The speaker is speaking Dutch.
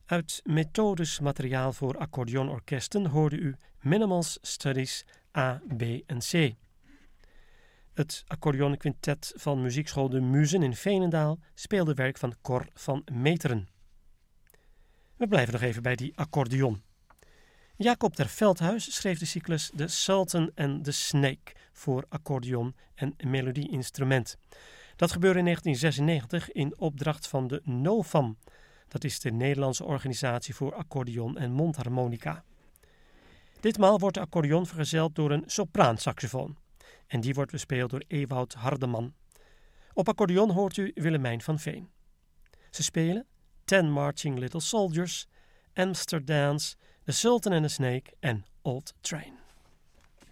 Uit methodisch materiaal voor accordeonorkesten hoorde u Minimals Studies A, B en C. Het accordeonquintet van muziekschool De Muzen in Veenendaal speelde werk van Cor van Meteren. We blijven nog even bij die accordeon. Jacob ter Veldhuis schreef de cyclus The Sultan and the Snake voor accordeon en melodieinstrument. Dat gebeurde in 1996 in opdracht van de NOFAM. Dat is de Nederlandse organisatie voor accordeon en mondharmonica. Ditmaal wordt de accordeon vergezeld door een sopraansaxofoon. En die wordt bespeeld door Ewout Hardeman. Op accordeon hoort u Willemijn van Veen. Ze spelen 10 Marching Little Soldiers, Amsterdams, The Sultan and the Snake en Old Train.